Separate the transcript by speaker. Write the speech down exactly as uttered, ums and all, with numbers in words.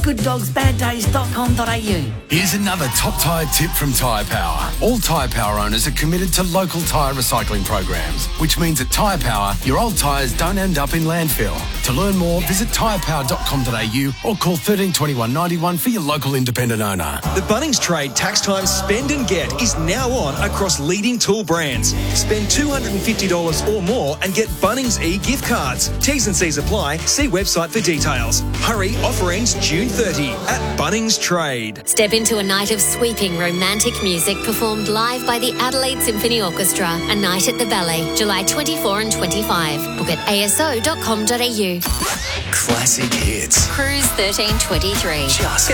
Speaker 1: good dogs bad days dot com dot a u.
Speaker 2: Here's another top tyre tip from Tyre Power. All Tyre Power owners are committed to local tyre recycling programs, which means at Tyre Power, your old tyres don't end up in landfill. To learn more, visit tyre power dot com dot a u or call thirteen twenty-one ninety-one for your local independent owner.
Speaker 3: The Bunnings Trade Tax Time Spend and Get is now on across leading tool brands. Spend two hundred fifty dollars or more and get Bunnings e-gift cards. T's and C's apply. See website for details. Hurry, offer ends June thirtieth at Bunnings Trade.
Speaker 4: Step into a night of sweeping romantic music performed live by the Adelaide Symphony Orchestra. A night at the Ballet, July twenty-fourth and twenty-fifth. Book at a s o dot com dot a u.
Speaker 5: Classic hits.
Speaker 4: Cruise thirteen twenty-three.
Speaker 5: Just